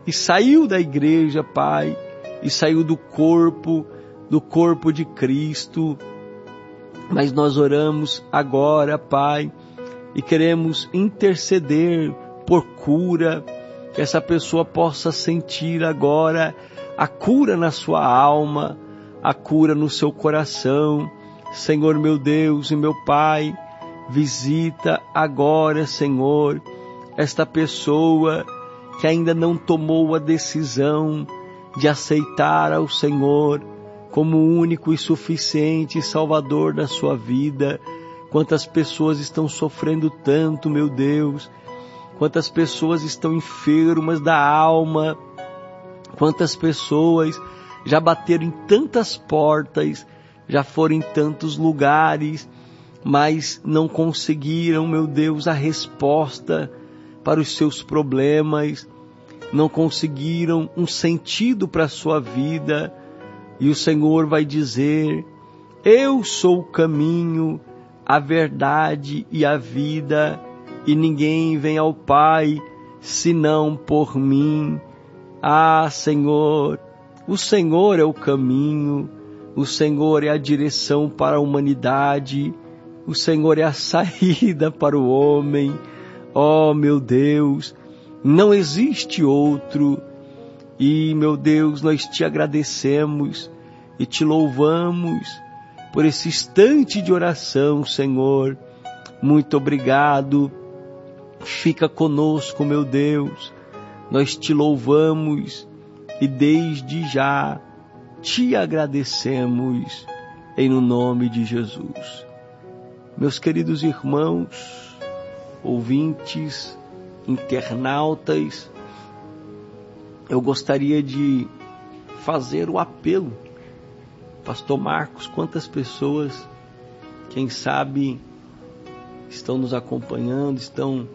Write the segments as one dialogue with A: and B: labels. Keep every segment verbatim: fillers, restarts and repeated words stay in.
A: e saiu da igreja, Pai, e saiu do corpo, do corpo de Cristo. Mas nós oramos agora, Pai, e queremos interceder por cura, que essa pessoa possa sentir agora a cura na sua alma, a cura no seu coração. Senhor meu Deus e meu Pai, visita agora, Senhor, esta pessoa que ainda não tomou a decisão de aceitar ao Senhor como único e suficiente Salvador da sua vida. Quantas pessoas estão sofrendo tanto, meu Deus, quantas pessoas estão enfermas da alma, quantas pessoas já bateram em tantas portas, já foram em tantos lugares, mas não conseguiram, meu Deus, a resposta para os seus problemas, não conseguiram um sentido para a sua vida. E o Senhor vai dizer: eu sou o caminho, a verdade e a vida, e ninguém vem ao Pai senão por mim. Ah, Senhor, o Senhor é o caminho, o Senhor é a direção para a humanidade, o Senhor é a saída para o homem. Oh, meu Deus, não existe outro. E, meu Deus, nós te agradecemos e te louvamos por esse instante de oração, Senhor. Muito obrigado. Fica conosco, meu Deus. Nós te louvamos e desde já te agradecemos em no nome de Jesus. Meus queridos irmãos, ouvintes, internautas, eu gostaria de fazer o apelo. Pastor Marcos, quantas pessoas, quem sabe, estão nos acompanhando, estão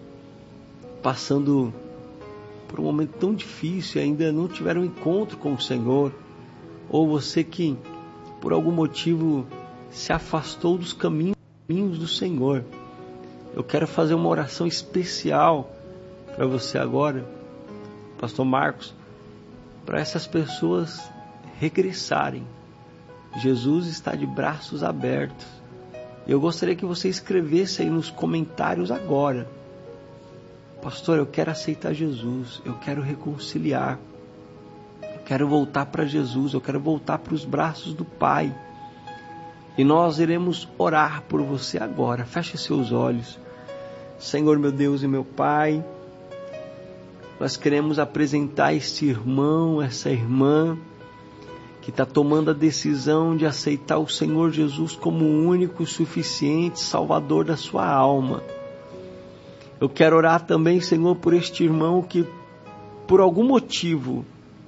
A: passando por um momento tão difícil e ainda não tiveram encontro com o Senhor, ou você que por algum motivo se afastou dos caminhos do Senhor. Eu quero fazer uma oração especial para você agora, Pastor Marcos, para essas pessoas regressarem. Jesus está de braços abertos. Eu gostaria que você escrevesse aí nos comentários agora: pastor, eu quero aceitar Jesus, eu quero reconciliar, eu quero voltar para Jesus, eu quero voltar para os braços do Pai. E nós iremos orar por você agora. Feche seus olhos. Senhor meu Deus e meu Pai, nós queremos apresentar este irmão, essa irmã que está tomando a decisão de aceitar o Senhor Jesus como o único e suficiente Salvador da sua alma. Eu quero orar também, Senhor, por este irmão que por algum motivo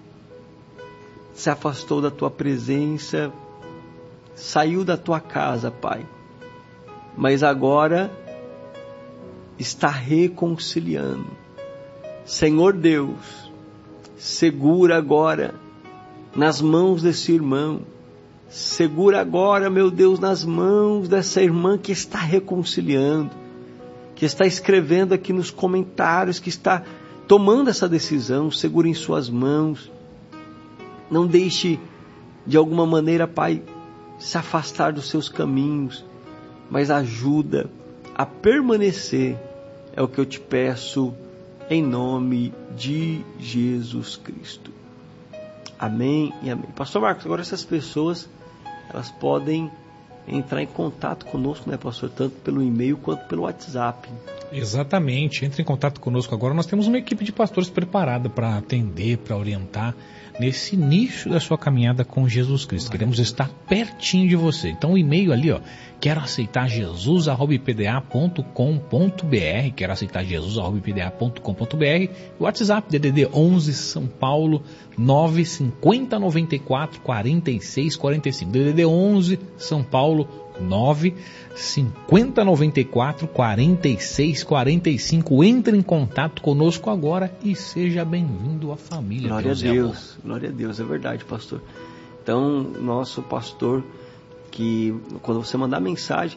A: se afastou da tua presença, saiu da tua casa, Pai, mas agora está reconciliando. Senhor Deus, segura agora nas mãos desse irmão, segura agora, meu Deus, nas mãos dessa irmã que está reconciliando, que está escrevendo aqui nos comentários, que está tomando essa decisão. Segura em suas mãos, não deixe de alguma maneira, Pai, se afastar dos seus caminhos, mas ajuda a permanecer, é o que eu te peço, em nome de Jesus Cristo. Amém e amém. Pastor Marcos, agora essas pessoas, elas podem entrar em contato conosco, né, pastor? Tanto pelo e-mail quanto pelo WhatsApp.
B: Exatamente. Entre em contato conosco agora. Nós temos uma equipe de pastores preparada para atender, para orientar nesse início da sua caminhada com Jesus Cristo. Queremos estar pertinho de você. Então o e-mail ali, ó, quero aceitar Jesus arroba i p d a ponto com ponto b r, quero aceitar Jesus arroba i p d a ponto com ponto b r. O WhatsApp D D D onze São Paulo nove cinco zero nove quatro quatro seis quatro cinco. D D D onze São Paulo nove cinco zero nove quatro quatro seis quatro cinco. Entre em contato conosco agora e seja bem-vindo à família.
A: Glória a Deus, glória a Deus, é verdade, pastor. Então, nosso pastor, que quando você mandar mensagem,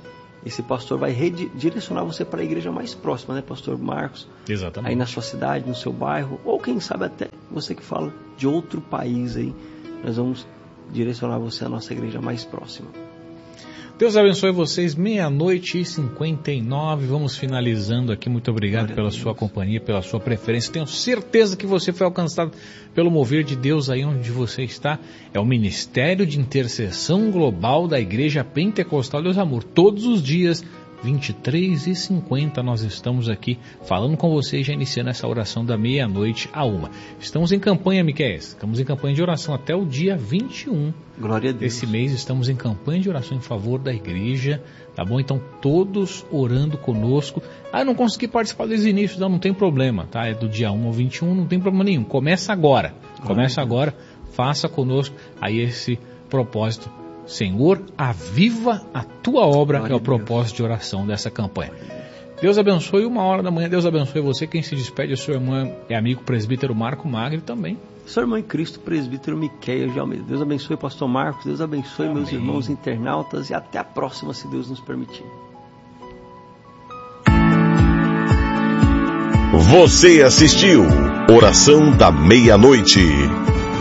A: esse pastor vai redirecionar você para a igreja mais próxima, né, pastor Marcos?
B: Exatamente.
A: Aí na sua cidade, no seu bairro, ou quem sabe até você que fala de outro país aí, nós vamos direcionar você à nossa igreja mais próxima.
B: Deus abençoe vocês, meia-noite e cinquenta e nove, vamos finalizando aqui, muito obrigado Glória pela sua companhia, pela sua preferência, tenho certeza que você foi alcançado pelo mover de Deus aí onde você está, é o Ministério de Intercessão Global da Igreja Pentecostal Deus Amor, todos os dias, vinte e três e cinquenta, nós estamos aqui falando com vocês, já iniciando essa oração da meia-noite a uma. Estamos em campanha, Miquéias, estamos em campanha de oração até o dia vinte e um.
A: Glória a Deus.
B: Desse mês estamos em campanha de oração em favor da igreja, tá bom? Então todos orando conosco. Ah, não consegui participar desde o início, não, não tem problema, tá? É do dia um ao vinte e um, não tem problema nenhum. Começa agora, começa agora, faça conosco aí esse propósito. Senhor, aviva a tua obra, Glória é o propósito de oração dessa campanha. Deus abençoe, uma hora da manhã, Deus abençoe você. Quem se despede é seu irmão e amigo presbítero Marco Magri também.
A: Sua irmã em Cristo, presbítero Miquéias de Almeida. Deus abençoe, pastor Marcos, Deus abençoe Amém. Meus irmãos internautas e até a próxima, se Deus nos permitir.
C: Você assistiu Oração da Meia-Noite.